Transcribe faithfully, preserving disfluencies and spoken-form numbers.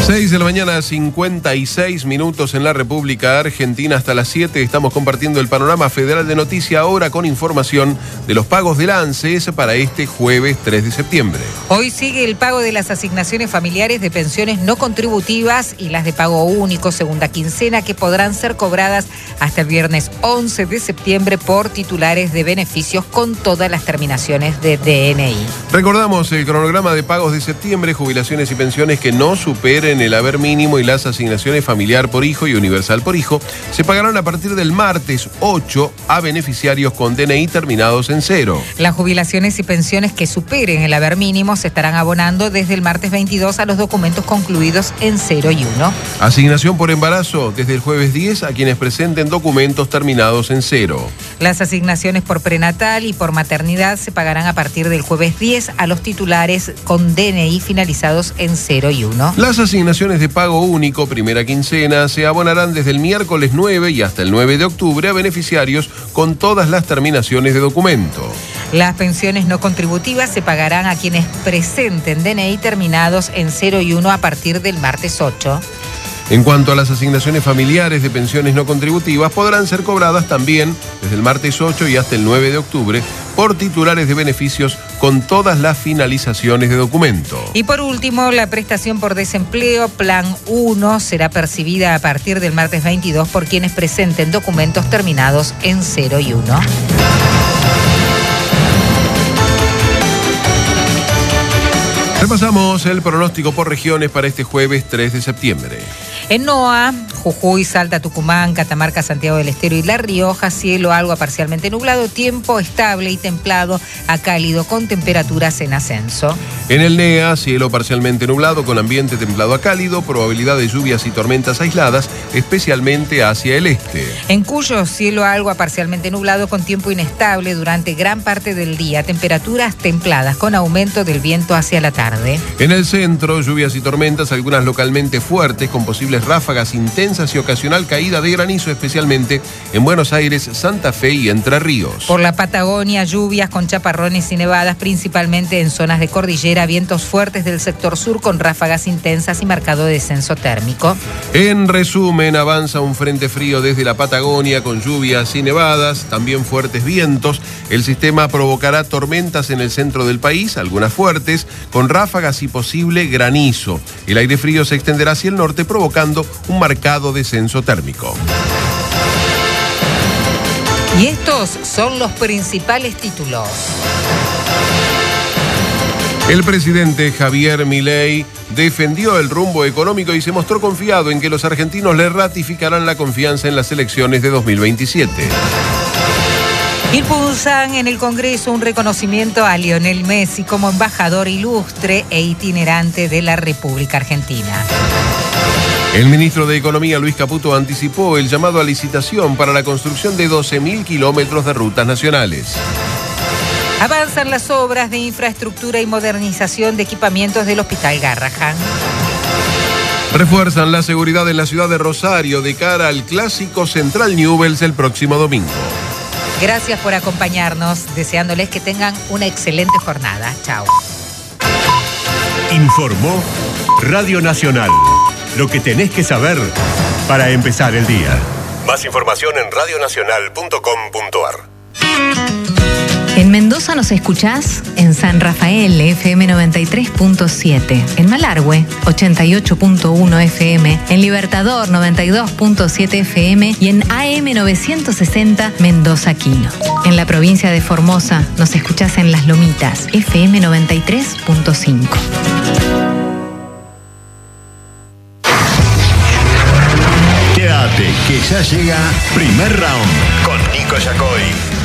seis de la mañana, cincuenta y seis minutos en la República Argentina. Hasta las siete estamos compartiendo el panorama federal de noticia, ahora con información de los pagos del ANSES para este jueves tres de septiembre. Hoy sigue el pago de las asignaciones familiares de pensiones no contributivas y las de pago único segunda quincena, que podrán ser cobradas hasta el viernes once de septiembre por titulares de beneficios con todas las terminaciones de D N I. Recordamos el cronograma de pagos de septiembre: jubilaciones y pensiones que no superen el haber mínimo y las asignaciones familiar por hijo y universal por hijo se pagarán a partir del martes ocho a beneficiarios con D N I terminados en cero. Las jubilaciones y pensiones que superen el haber mínimo se estarán abonando desde el martes veintidós a los documentos concluidos en cero y uno. Asignación por embarazo desde el jueves diez a quienes presenten documentos terminados en cero. Las asignaciones por prenatal y por maternidad se pagarán a partir del jueves diez a los titulares con D N I finalizados en cero y uno. Las asignaciones de pago único primera quincena se abonarán desde el miércoles nueve y hasta el nueve de octubre a beneficiarios con todas las terminaciones de documento. Las pensiones no contributivas se pagarán a quienes presenten D N I terminados en cero y uno a partir del martes ocho. En cuanto a las asignaciones familiares de pensiones no contributivas, podrán ser cobradas también desde el martes ocho y hasta el nueve de octubre por titulares de beneficios con todas las finalizaciones de documento. Y por último, la prestación por desempleo Plan uno será percibida a partir del martes veintidós por quienes presenten documentos terminados en cero y uno. Repasamos el pronóstico por regiones para este jueves tres de septiembre. En NOA, Jujuy, Salta, Tucumán, Catamarca, Santiago del Estero y La Rioja, cielo algo a parcialmente nublado, tiempo estable y templado a cálido con temperaturas en ascenso. En el NEA, cielo parcialmente nublado con ambiente templado a cálido, probabilidad de lluvias y tormentas aisladas, especialmente hacia el este. En Cuyo, cielo algo a parcialmente nublado con tiempo inestable durante gran parte del día, temperaturas templadas con aumento del viento hacia la tarde. En el centro, lluvias y tormentas, algunas localmente fuertes con posibles ráfagas intensas y ocasional caída de granizo, especialmente en Buenos Aires, Santa Fe y Entre Ríos. Por la Patagonia, lluvias con chaparrones y nevadas, principalmente en zonas de cordillera, vientos fuertes del sector sur con ráfagas intensas y marcado descenso térmico. En resumen, avanza un frente frío desde la Patagonia con lluvias y nevadas, también fuertes vientos. El sistema provocará tormentas en el centro del país, algunas fuertes, con ráfagas y posible granizo. El aire frío se extenderá hacia el norte, provocando un marcado descenso térmico. Y estos son los principales títulos. El presidente Javier Milei defendió el rumbo económico y se mostró confiado en que los argentinos le ratificarán la confianza en las elecciones de dos mil veintisiete. Impulsan en el Congreso un reconocimiento a Lionel Messi como embajador ilustre e itinerante de la República Argentina. El ministro de Economía, Luis Caputo, anticipó el llamado a licitación para la construcción de doce mil kilómetros de rutas nacionales. Avanzan las obras de infraestructura y modernización de equipamientos del Hospital Garrahan. Refuerzan la seguridad en la ciudad de Rosario de cara al clásico Central Newell's el próximo domingo. Gracias por acompañarnos, deseándoles que tengan una excelente jornada. Chao. Informó Radio Nacional. Lo que tenés que saber para empezar el día. Más información en radio nacional punto com punto a r. En Mendoza nos escuchás en San Rafael, F M noventa y tres punto siete. En Malargüe, ochenta y ocho punto uno F M. En Libertador, noventa y dos punto siete F M. Y en A M novecientos sesenta, Mendoza Quino. En la provincia de Formosa nos escuchás en Las Lomitas, F M noventa y tres punto cinco. Quédate, que ya llega Primer Round con Nico Yacoy.